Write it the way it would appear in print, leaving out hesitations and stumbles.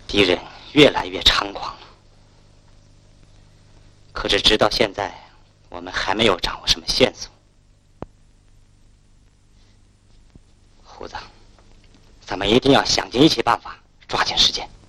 敌人越来越猖狂了。可是直到现在，我们还没有掌握什么线索。胡子，咱们一定要想尽一切办法，抓紧时间。